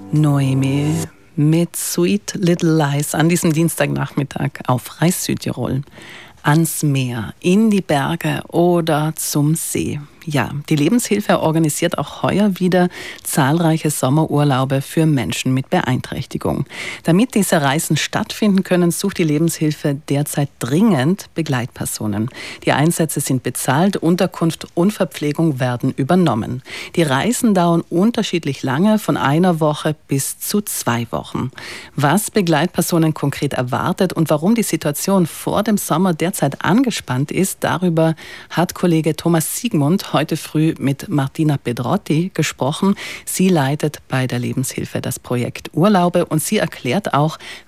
Noemi mit Sweet Little Lies an diesem Dienstagnachmittag auf Reis Südtirol. Ans Meer, in die Berge oder zum See. Ja, die Lebenshilfe organisiert auch heuer wieder zahlreiche Sommerurlaube für Menschen mit Beeinträchtigung. Damit diese Reisen stattfinden können, sucht die Lebenshilfe derzeit dringend Begleitpersonen. Die Einsätze sind bezahlt, Unterkunft und Verpflegung werden übernommen. Die Reisen dauern unterschiedlich lange, von einer Woche bis zu 2 Wochen. Was Begleitpersonen konkret erwartet und warum die Situation vor dem Sommer derzeit angespannt ist, darüber hat Kollege Thomas Siegmund heute früh mit Martina Pedrotti gesprochen. Sie leitet bei der Lebenshilfe das Projekt Urlaube und sie erklärt auch,